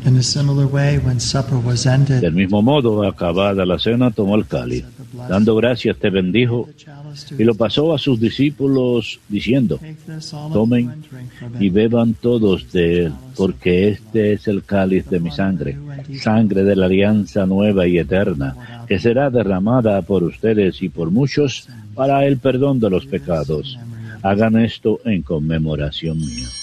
In a similar way, when supper was ended, Del mismo modo, acabada la cena, tomó el cáliz, dando gracias, te bendijo, y lo pasó a sus discípulos, diciendo: tomen y beban todos de él, porque este es el cáliz de mi sangre, sangre de la alianza nueva y eterna, que será derramada por ustedes y por muchos para el perdón de los pecados. Hagan esto en conmemoración mía.